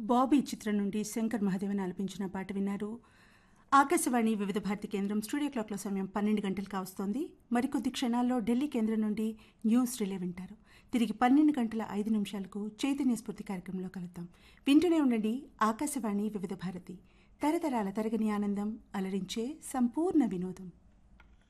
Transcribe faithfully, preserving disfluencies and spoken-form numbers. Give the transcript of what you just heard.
బాబీ చిత్రం నుండి శంకర్ మహాదేవన్ ఆలపించిన పాట విన్నారు. ఆకాశవాణి వివిధ భారతి కేంద్రం స్టూడియో క్లాక్లో సమయం పన్నెండు గంటలు కావస్తోంది. మరికొద్ది క్షణాల్లో ఢిల్లీ కేంద్రం నుండి న్యూస్ రిలే వింటారు. తిరిగి పన్నెండు గంటల ఐదు నిమిషాలకు చైతన్య స్ఫూర్తి కార్యక్రమంలో కలుద్దాం. వింటూనే ఉండండి ఆకాశవాణి వివిధ భారతి, తరతరాల తరగని ఆనందం, అలరించే సంపూర్ణ వినోదం.